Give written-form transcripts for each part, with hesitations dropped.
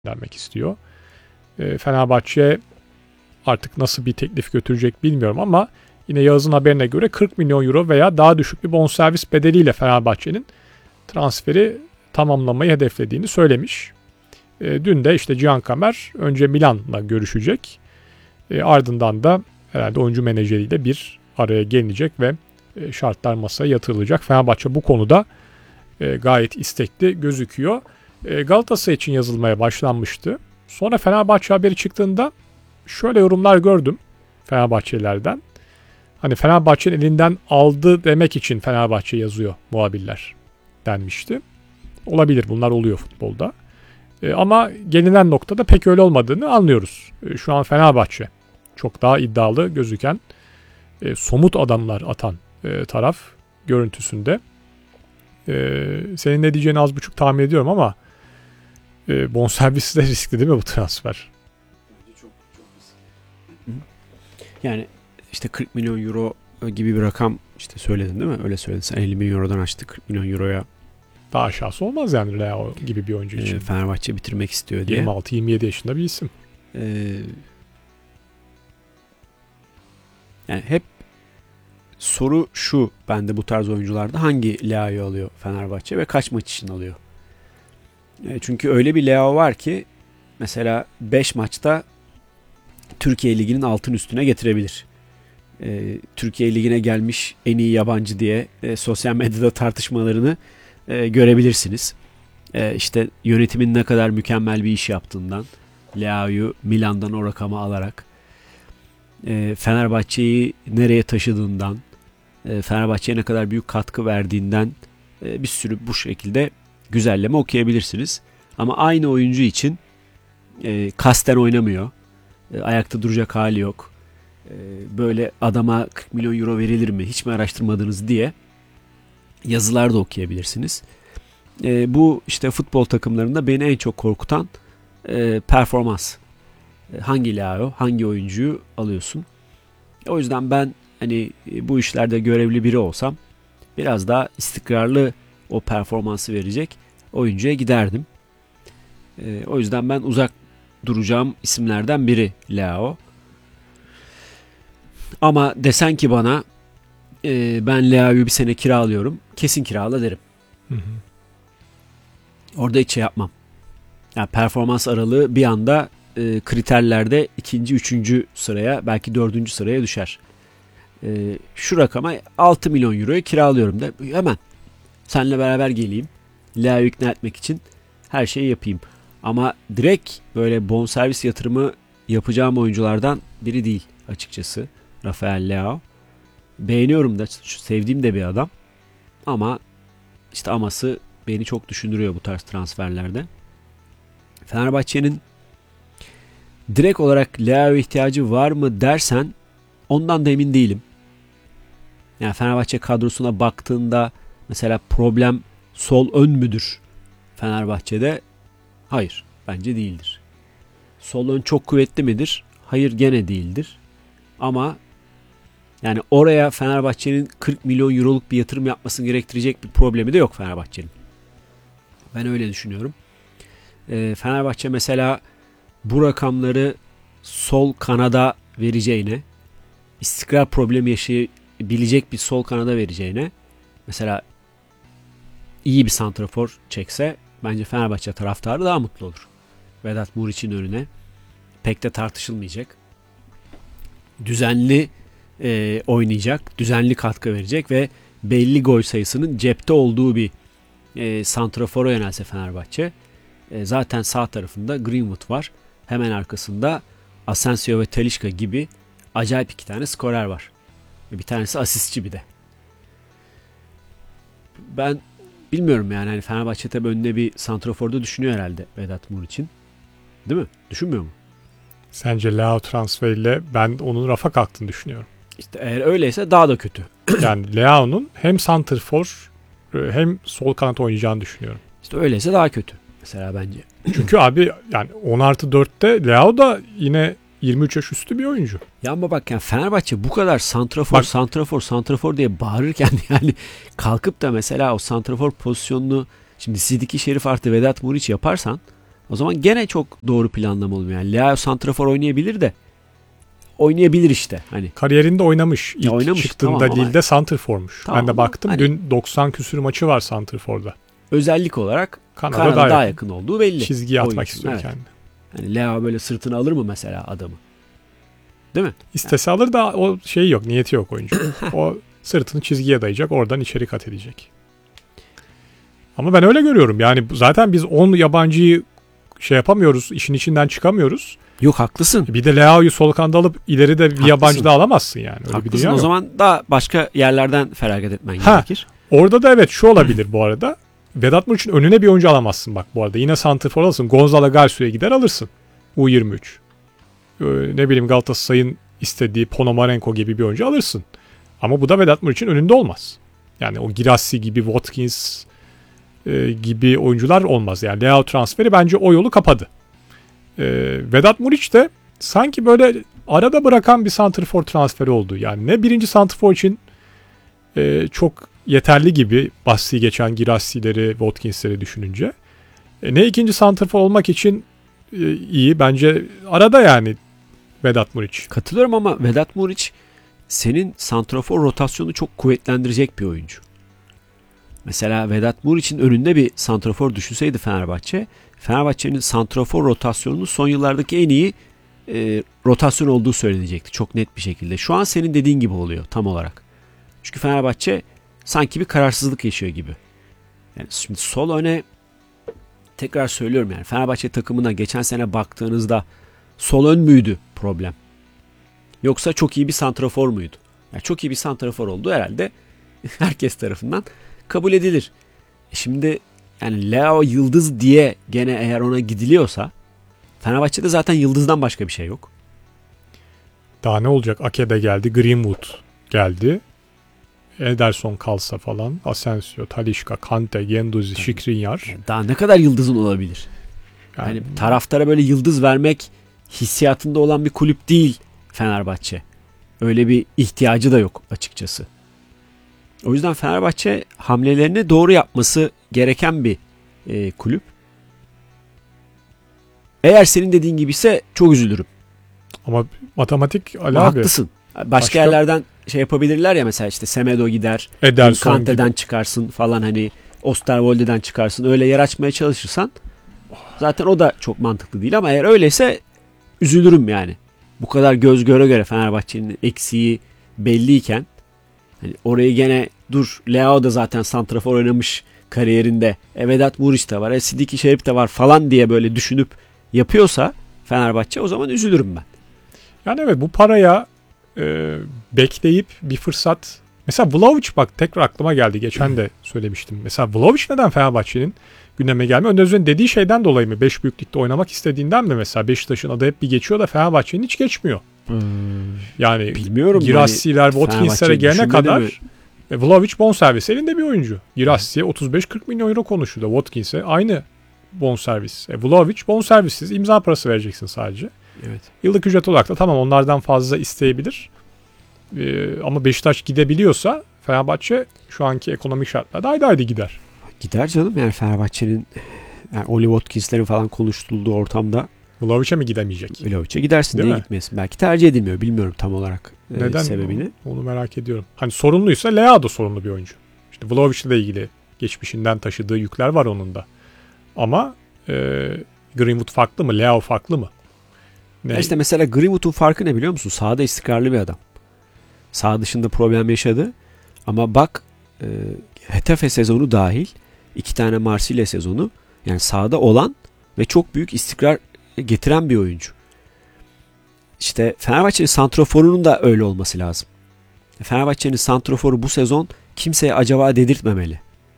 vermek istiyor. Fenerbahçe artık nasıl bir teklif götürecek bilmiyorum ama yine Yağız'ın haberine göre 40 milyon euro veya daha düşük bir bonservis bedeliyle Fenerbahçe'nin transferi tamamlamayı hedeflediğini söylemiş. Dün de işte Cihan Kamer önce Milan'la görüşecek. Ardından da herhalde oyuncu menajeriyle bir araya gelinecek ve şartlar masaya yatırılacak. Fenerbahçe bu konuda gayet istekli gözüküyor. Galatasaray için yazılmaya başlanmıştı. Sonra Fenerbahçe haberi çıktığında şöyle yorumlar gördüm Fenerbahçelilerden. Hani Fenerbahçe'nin elinden aldı demek için Fenerbahçe yazıyor muhabirler denmişti. Olabilir, bunlar oluyor futbolda. Ama gelinen noktada pek öyle olmadığını anlıyoruz. Şu an Fenerbahçe çok daha iddialı gözüken, somut adamlar atan taraf görüntüsünde. Senin ne diyeceğini az buçuk tahmin ediyorum ama bonservisi de riskli değil mi bu transfer? Bence çok riskli. Yani işte 40 milyon euro gibi bir rakam işte söyledin değil mi? Öyle söyledin. Sen 50 milyon eurodan açtı 40 milyon euroya. Daha aşağısı olmaz yani Leo gibi bir oyuncu için. Fenerbahçe bitirmek istiyor diye. 26-27 yaşında bir isim. Yani hep soru şu bende bu tarz oyuncularda: hangi Leao'yu alıyor Fenerbahçe ve kaç maç için alıyor? Çünkü öyle bir Leao var ki mesela 5 maçta Türkiye Ligi'nin altın üstüne getirebilir. Türkiye Ligi'ne gelmiş en iyi yabancı diye sosyal medyada tartışmalarını görebilirsiniz. İşte yönetimin ne kadar mükemmel bir iş yaptığından, Leao'yu Milan'dan o rakamı alarak, Fenerbahçe'yi nereye taşıdığından, Fenerbahçe'ye ne kadar büyük katkı verdiğinden bir sürü bu şekilde güzelleme okuyabilirsiniz. Ama aynı oyuncu için kasten oynamıyor. Ayakta duracak hali yok. Böyle adama 40 milyon euro verilir mi? Hiç mi araştırmadınız diye yazılar da okuyabilirsiniz. Bu işte futbol takımlarında beni en çok korkutan performans. Hangi Leao, hangi oyuncuyu alıyorsun? O yüzden ben hani bu işlerde görevli biri olsam biraz daha istikrarlı o performansı verecek oyuncuya giderdim. O yüzden ben uzak duracağım isimlerden biri Leao. Ama desen ki bana ben Leao'yu bir sene kiralıyorum, kesin kirala derim. Hı hı. Orada hiç şey yapmam. Yani performans aralığı bir anda kriterlerde 2. 3. sıraya, belki 4. sıraya düşer. Şu rakama 6 milyon euroya kiralıyorum de hemen seninle beraber geleyim. Leao'yu ikna etmek için her şeyi yapayım. Ama direkt böyle bonservis yatırımı yapacağım oyunculardan biri değil açıkçası Rafael Leao. Beğeniyorum da, sevdiğim de bir adam. Ama işte aması beni çok düşündürüyor bu tarz transferlerde. Fenerbahçe'nin direkt olarak Leao'ya ihtiyacı var mı dersen ondan da emin değilim. Yani Fenerbahçe kadrosuna baktığında mesela problem sol ön müdür Fenerbahçe'de? Hayır, bence değildir. Sol ön çok kuvvetli midir? Hayır, gene değildir. Ama yani oraya Fenerbahçe'nin 40 milyon euroluk bir yatırım yapmasını gerektirecek bir problemi de yok Fenerbahçe'nin. Ben öyle düşünüyorum. Fenerbahçe mesela bu rakamları sol kanada vereceğine, istikrar problemi yaşayabilecek bir sol kanada vereceğine, mesela iyi bir santrafor çekse bence Fenerbahçe taraftarı daha mutlu olur. Vedat Muriç'in önüne pek de tartışılmayacak. Düzenli oynayacak, düzenli katkı verecek ve belli gol sayısının cepte olduğu bir santrafora yönelse Fenerbahçe. Zaten sağ tarafında Greenwood var. Hemen arkasında Asensio ve Talisca gibi acayip 2 tane skorer var. Bir tanesi asistçi bir de. Ben bilmiyorum yani hani Fenerbahçe tabii önüne bir santraforda düşünüyor herhalde Vedat Muriç'in. Değil mi? Düşünmüyor mu? Sence Leao transferiyle ben onun rafa kalktığını düşünüyorum. İşte eğer öyleyse daha da kötü. Yani Leao'nun hem santrfor hem sol kanat oynayacağını düşünüyorum. İşte öyleyse daha kötü mesela bence. Çünkü abi yani 10+4'te Leao da yine 23 yaş üstü bir oyuncu. Ya ama bak yani Fenerbahçe bu kadar santrafor diye bağırırken yani kalkıp da mesela o santrafor pozisyonunu şimdi Sidiki Şerif artı Vedat Muriç yaparsan O zaman gene çok doğru planlama olmuyor. Yani Leao santrafor oynayabilir de oynayabilir işte. Hani Kariyerinde oynamış. İlk oynamış, çıktığında tamam ama- Lille'de santrformuş. Tamam Ben de ama baktım. hani- Dün 90 küsür maçı var santrforda. özellik olarak Kanada Kanada daha daha yakın. yakın olduğu belli. Çizgiye atmak Oyuncu. istiyor Evet. kendini. Hani Leao böyle sırtına alır mı mesela adamı? Değil mi? İstese alır da o şey yok. Niyeti yok oyuncu. O sırtını çizgiye dayayacak. Oradan içeri kat edecek. Ama ben öyle görüyorum. Yani zaten biz 10 yabancıyı şey yapamıyoruz. İşin içinden çıkamıyoruz. Yok, haklısın. Bir de Leao'yu sol kanada alıp ileride bir Haklısın. yabancı da alamazsın yani. Öyle bir Haklısın. dünya O yok. zaman da başka yerlerden feragat etmen Ha. gerekir. Orada da evet şu olabilir bu arada. Vedat Muriç'in önüne bir oyuncu alamazsın bak bu arada. Yine santrfor alırsın. Gonzalo Garcia'ya gider alırsın. U23. Ne bileyim Galatasaray'ın istediği Ponomarenko gibi bir oyuncu alırsın. Ama bu da Vedat Muriç'in önünde olmaz. Yani o Girassi gibi, Watkins gibi oyuncular olmaz. Yani Leao transferi bence o yolu kapadı. Vedat Muriç de sanki böyle arada bırakan bir santrfor transferi oldu. Yani ne birinci santrfor için çok yeterli gibi bahsi geçen Girassi'leri, Watkins'leri düşününce. Ne ikinci santrfor olmak için iyi. Bence arada yani Vedat Muriç. Katılıyorum ama Vedat Muriç senin santrafor rotasyonu çok kuvvetlendirecek bir oyuncu. Mesela Vedat Muriç'in önünde bir santrafor düşünseydi Fenerbahçe'nin santrafor rotasyonunun son yıllardaki en iyi rotasyon olduğu söylenecekti. Çok net bir şekilde. Şu an senin dediğin gibi oluyor tam olarak. Çünkü Fenerbahçe sanki bir kararsızlık yaşıyor gibi. Yani şimdi sol öne tekrar söylüyorum yani Fenerbahçe takımına geçen sene baktığınızda sol ön müydü problem? Yoksa çok iyi bir santrafor muydu? Yani çok iyi bir santrafor olduğu herhalde herkes tarafından kabul edilir. Şimdi yani Leao yıldız diye gene eğer ona gidiliyorsa Fenerbahçe'de zaten yıldızdan başka bir şey yok. Daha ne olacak? Akebe geldi. Greenwood geldi. Ederson kalsa falan. Asensio, Talisca, Kante, Guendouzi, Skriniar. Yani daha ne kadar yıldızın olabilir? Yani taraftara böyle yıldız vermek hissiyatında olan bir kulüp değil Fenerbahçe. Öyle bir ihtiyacı da yok açıkçası. O yüzden Fenerbahçe hamlelerini doğru yapması gereken bir kulüp. Eğer senin dediğin gibi ise çok üzülürüm. Ama matematik Ali abi. Haklısın. Başka yerlerden şey yapabilirler ya mesela işte Semedo gider. Ederson Kante'den gibi. çıkarsın falan hani Osterwolde'den çıkarsın. Öyle yer açmaya çalışırsan zaten o da çok mantıklı değil ama eğer öyleyse üzülürüm yani. Bu kadar göz göre göre Fenerbahçe'nin eksiği belliyken hani orayı gene dur Leao da zaten santrafor oynamış kariyerinde. Vedat Muriç de var. Sidiki Şerif de var falan diye böyle düşünüp yapıyorsa Fenerbahçe o zaman üzülürüm ben. Yani evet bu paraya bekleyip bir fırsat. Mesela Vlahovic bak tekrar aklıma geldi. Geçen de söylemiştim. Mesela Vlahovic neden Fenerbahçe'nin gündeme gelmiyor? Önder Özden'in dediği şeyden dolayı mı? 5 büyük ligde oynamak istediğinden mi mesela? Beşiktaş'ın adı hep bir geçiyor da Fenerbahçe'nin hiç geçmiyor. Yani Bilmiyorum. Girassi'ler, Watkins'lere gelene kadar mi? Vlahovic bonservis elinde bir oyuncu. Girassi'ye 35-40 milyon euro konuşuyor da Watkins'e aynı bonservis. Vlahovic bonservissiz imza parası vereceksin sadece. Evet. Yıllık ücret olarak da tamam onlardan fazla isteyebilir. Ama Beşiktaş gidebiliyorsa Fenerbahçe şu anki ekonomik şartlarda haydi gider. Gider canım yani Fenerbahçe'nin yani Oli Watkins'lerin falan konuşulduğu ortamda Vlahovic'e mi gidemeyecek? Vlahovic'e gidersin. Değil Niye mi? gitmesin? Belki tercih edilmiyor. Bilmiyorum tam olarak Neden? sebebini. Onu merak ediyorum. Hani sorunluysa Leao da sorunlu bir oyuncu. İşte Vlahovic'le de ilgili geçmişinden taşıdığı yükler var onun da. Ama Greenwood farklı mı? Leao farklı mı? Ne? İşte mesela Greenwood'un farkı ne biliyor musun? Sahada istikrarlı bir adam. Sağ dışında problem yaşadı. Ama bak Hetafe sezonu dahil 2 tane Marsilya sezonu yani sahada olan ve çok büyük istikrar getiren bir oyuncu. İşte Fenerbahçe'nin santroforunun da öyle olması lazım. Fenerbahçe'nin santroforu bu sezon kimseye acaba dedirtmemeli.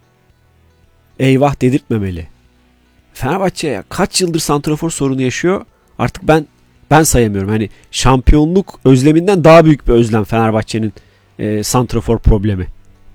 Eyvah dedirtmemeli. Fenerbahçe kaç yıldır santrofor sorunu yaşıyor? Artık ben sayamıyorum. Hani şampiyonluk özleminden daha büyük bir özlem Fenerbahçe'nin santrafor problemi.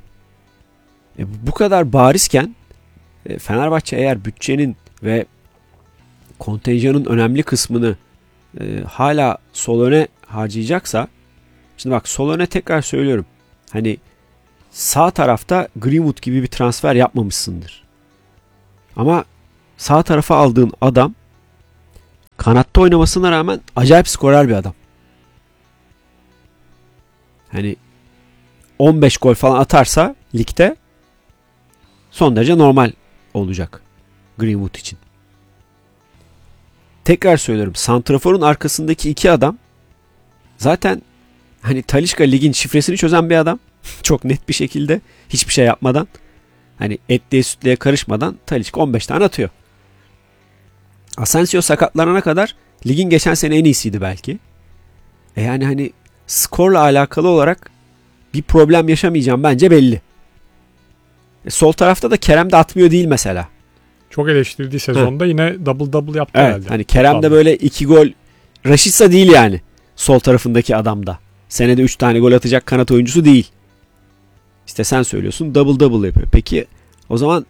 Bu kadar barizken Fenerbahçe eğer bütçenin ve kontenjanın önemli kısmını hala sol öne harcayacaksa şimdi bak sol öne tekrar söylüyorum. Hani sağ tarafta Greenwood gibi bir transfer yapmamışsındır. Ama sağ tarafa aldığın adam kanatta oynamasına rağmen acayip skorer bir adam. Hani 15 gol falan atarsa ligde son derece normal olacak Greenwood için. Tekrar söylüyorum, santraforun arkasındaki iki adam zaten hani Talisca ligin şifresini çözen bir adam. Çok net bir şekilde hiçbir şey yapmadan, hani etliye sütlüye karışmadan Talisca 15 tane atıyor. Asensio sakatlanana kadar ligin geçen sene en iyisiydi belki. Yani hani skorla alakalı olarak bir problem yaşamayacağım bence belli. Sol tarafta da Kerem de atmıyor değil mesela. Çok eleştirdiği sezonda yine double yaptı Evet, herhalde. hani Kerem de böyle 2 gol Rashica değil yani. Sol tarafındaki adam da. Senede 3 tane gol atacak kanat oyuncusu değil. İşte sen söylüyorsun double yapıyor. Peki o zaman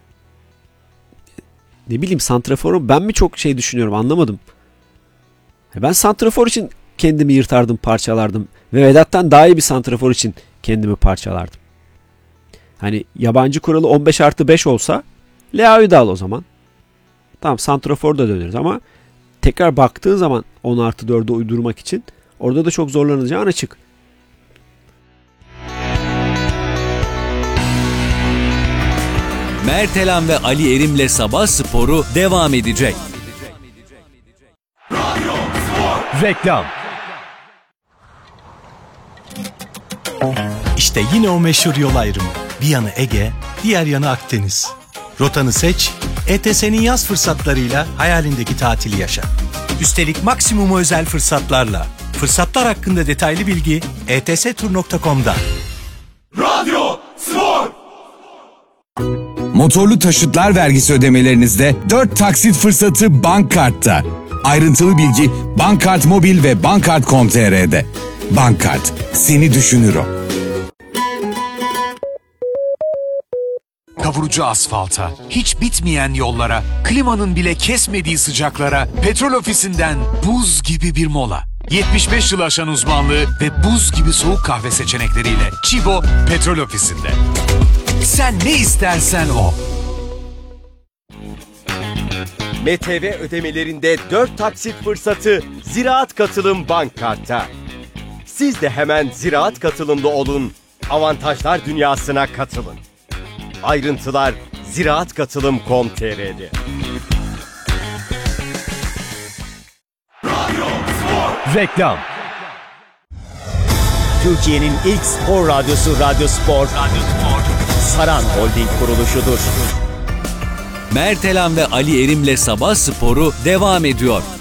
ne bileyim, santraforu ben mi çok şey düşünüyorum, anlamadım. Ben santrafor için kendimi yırtardım, parçalardım. Ve Vedat'tan daha iyi bir santrafor için kendimi parçalardım. Hani yabancı kuralı 15+5 olsa Leao'yu da al o zaman. Tamam, santrafor da döneriz ama tekrar baktığın zaman 10+4'ü uydurmak için orada da çok zorlanacağın açık. Mertelan ve Ali Erim'le Sabah Sporu devam edecek. Reklam. İşte yine o meşhur yol ayrımı. Bir yanı Ege, diğer yanı Akdeniz. Rotanı seç, ETS'nin yaz fırsatlarıyla hayalindeki tatili yaşa. Üstelik maksimumu özel fırsatlarla. Fırsatlar hakkında detaylı bilgi etstur.com'da. Radyo Spor. Motorlu taşıtlar vergisi ödemelerinizde 4 taksit fırsatı Bankkart'ta. Ayrıntılı bilgi Bankkart Mobil ve Bankkart.com.tr'de. Bankkart, seni düşünür o. Kavurucu asfalta, hiç bitmeyen yollara, klimanın bile kesmediği sıcaklara, Petrol Ofisi'nden buz gibi bir mola. 75 yıl aşan uzmanlığı ve buz gibi soğuk kahve seçenekleriyle Chibo Petrol Ofisi'nde. Sen ne istersen o. MTV ödemelerinde 4 taksit fırsatı Ziraat Katılım Bankkart'ta. Siz de hemen Ziraat Katılım'da olun, avantajlar dünyasına katılın. Ayrıntılar ziraatkatılım.com.tr'de. Reklam. Türkiye'nin ilk spor radyosu Radyo Spor. Saran Holding kuruluşudur. Mertelan ve Ali Erim'le Sabah Sporu devam ediyor.